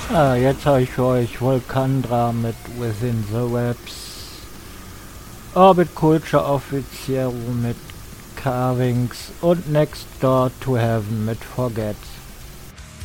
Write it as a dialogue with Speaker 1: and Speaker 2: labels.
Speaker 1: Jetzt habe ich für euch Volcandra mit Within the Webs, Orbit Culture offiziell mit Carvings und Next Door to Heaven mit Forget.